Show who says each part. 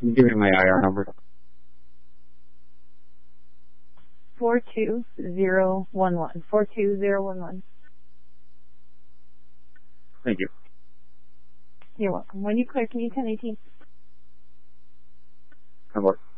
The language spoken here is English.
Speaker 1: Give me my IR number.
Speaker 2: 42011. 42011.
Speaker 1: Thank you.
Speaker 2: You're welcome. When you clear, can you 1018?
Speaker 1: Come on.